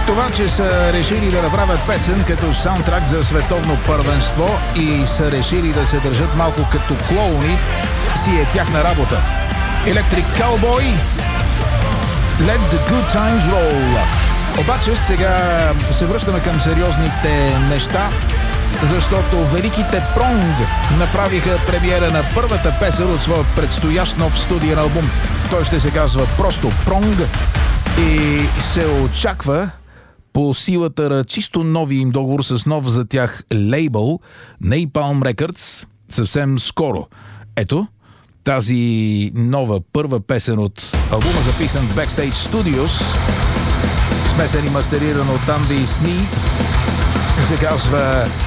Това, че са решили да направят песен като саундтрак за световно първенство и са решили да се държат малко като клоуни, си е тяхна работа. Electric Cowboy, Let the Good Times Roll. Обаче сега се връщаме към сериозните неща, защото великите Пронг направиха премиера на първата песен от своя предстоящ нов студиен албум. Той ще се казва просто Пронг и се очаква по силата на чисто нови им договор с нов за тях лейбъл Napalm Records съвсем скоро. Ето, тази нова първа песен от албума, записан в Backstage Studios, смесен и мастериран от Анди Сни, се казва